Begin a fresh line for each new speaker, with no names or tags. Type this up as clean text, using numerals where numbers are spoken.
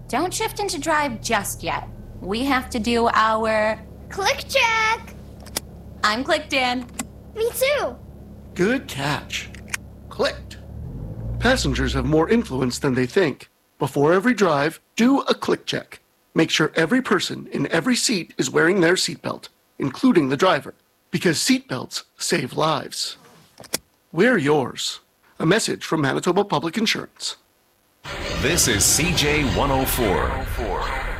Don't shift into drive just yet. We have to do our...
Click check!
I'm clicked in.
Me too.
Good catch. Clicked. Passengers have more influence than they think. Before every drive, do a click check. Make sure every person in every seat is wearing their seatbelt, including the driver, because seatbelts save lives. Wear yours. A message from Manitoba Public Insurance.
This is CJ 104.